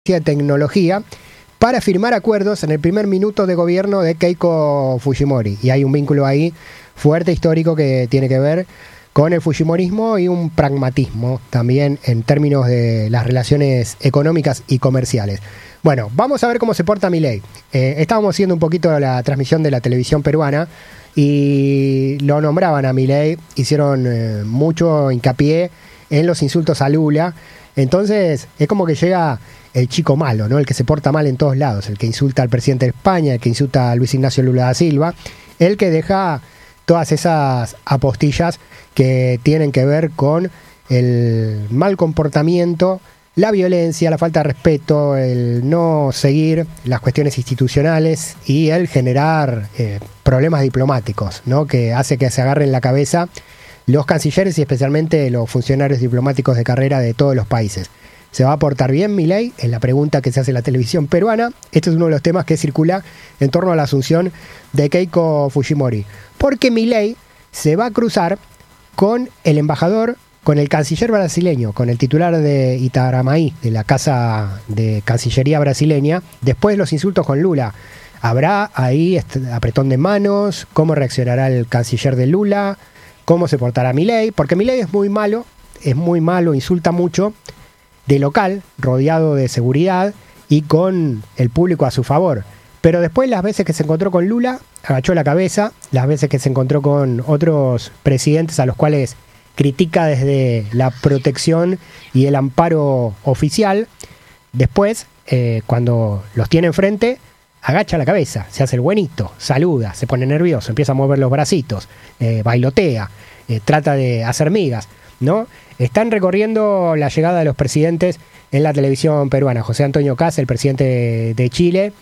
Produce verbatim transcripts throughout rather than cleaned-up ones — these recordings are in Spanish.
de tecnología para firmar acuerdos en el primer minuto de gobierno de Keiko Fujimori. Y hay un vínculo ahí fuerte histórico que tiene que ver con el fujimorismo y un pragmatismo también en términos de las relaciones económicas y comerciales. Bueno, vamos a ver cómo se porta Milei. Eh, estábamos haciendo un poquito la transmisión de la televisión peruana y lo nombraban a Milei, hicieron eh, mucho hincapié en los insultos a Lula. Entonces es como que llega el chico malo, ¿no? El que se porta mal en todos lados, el que insulta al presidente de España, el que insulta a Luis Ignacio Lula da Silva, el que deja todas esas apostillas que tienen que ver con el mal comportamiento, la violencia, la falta de respeto, el no seguir las cuestiones institucionales y el generar eh, problemas diplomáticos, ¿no? Que hace que se agarren la cabeza los cancilleres y especialmente los funcionarios diplomáticos de carrera de todos los países. ¿Se va a portar bien Milei? Es la pregunta que se hace en la televisión peruana. Este es uno de los temas que circula en torno a la asunción de Keiko Fujimori. Porque Milei se va a cruzar con el embajador, con el canciller brasileño, con el titular de Itamaraty, de la Casa de Cancillería brasileña, después de los insultos con Lula. ¿Habrá ahí apretón de manos? ¿Cómo reaccionará el canciller de Lula? ¿Cómo se portará Milei? Porque Milei es muy malo, es muy malo, insulta mucho, de local, rodeado de seguridad y con el público a su favor. Pero después, las veces que se encontró con Lula, agachó la cabeza. Las veces que se encontró con otros presidentes a los cuales critica desde la protección y el amparo oficial, después, eh, cuando los tiene enfrente, agacha la cabeza, se hace el buenito, saluda, se pone nervioso, empieza a mover los bracitos, eh, bailotea, eh, trata de hacer migas, ¿no? Están recorriendo la llegada de los presidentes en la televisión peruana. José Antonio Kast, el presidente de Chile,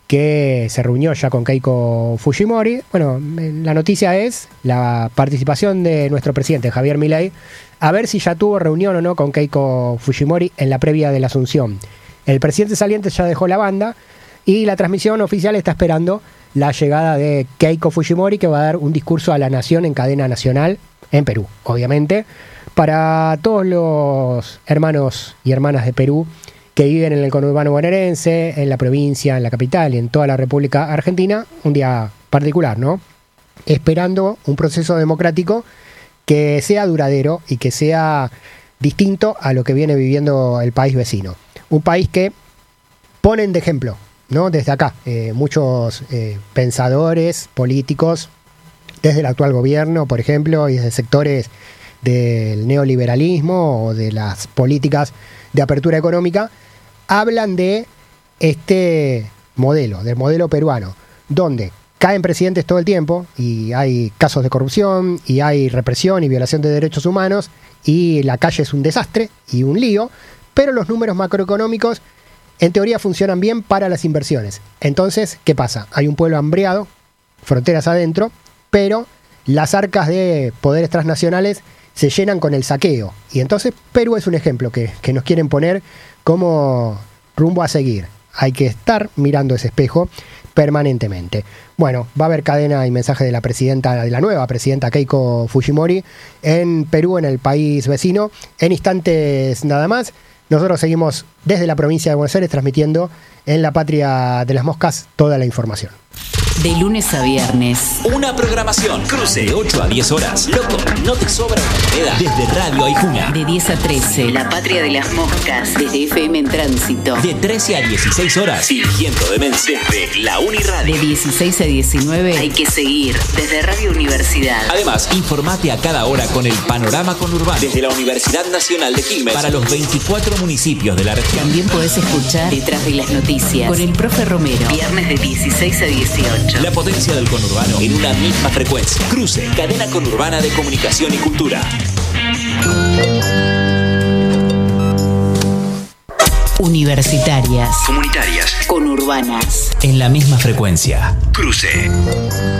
que se reunió ya con Keiko Fujimori. Bueno, la noticia es la participación de nuestro presidente Javier Milei, a ver si ya tuvo reunión o no con Keiko Fujimori en la previa de la asunción. El presidente saliente ya dejó la banda y la transmisión oficial está esperando la llegada de Keiko Fujimori, que va a dar un discurso a la nación en cadena nacional en Perú, obviamente, para todos los hermanos y hermanas de Perú que viven en el conurbano bonaerense, en la provincia, en la capital y en toda la República Argentina, un día particular, ¿no? Esperando un proceso democrático que sea duradero y que sea distinto a lo que viene viviendo el país vecino. Un país que ponen de ejemplo, ¿no? Desde acá, eh, muchos eh, pensadores políticos, desde el actual gobierno, por ejemplo, y desde sectores del neoliberalismo o de las políticas de apertura económica, hablan de este modelo, del modelo peruano, donde caen presidentes todo el tiempo y hay casos de corrupción y hay represión y violación de derechos humanos y la calle es un desastre y un lío, pero los números macroeconómicos en teoría funcionan bien para las inversiones. Entonces, ¿qué pasa? Hay un pueblo hambriado, fronteras adentro, pero las arcas de poderes transnacionales se llenan con el saqueo. Y entonces Perú es un ejemplo que, que nos quieren poner como rumbo a seguir. Hay que estar mirando ese espejo permanentemente. Bueno, va a haber cadena y mensaje de la presidenta, de la nueva presidenta Keiko Fujimori en Perú, en el país vecino. En instantes nada más. Nosotros seguimos desde la provincia de Buenos Aires transmitiendo en la Patria de las Moscas toda la información. De lunes a viernes. Una programación. Cruce de ocho a diez horas. Loco, no te sobra una moneda. Desde Radio Aijuna. De diez a trece. La Patria de las Moscas. Desde F M en Tránsito. De trece a dieciséis horas. Fingiendo demencia. Desde la Uniradio. De dieciséis a diecinueve. Hay que seguir. Desde Radio Universidad. Además, informate a cada hora con el panorama conurbano. Desde la Universidad Nacional de Quilmes. Para los veinticuatro municipios de la región. También podés escuchar Detrás de las Noticias con el profe Romero. Viernes de dieciséis a dieciocho. La potencia del conurbano en una misma frecuencia. Cruce, cadena conurbana de comunicación y cultura. Universitarias. Comunitarias. Conurbanas. En la misma frecuencia. Cruce.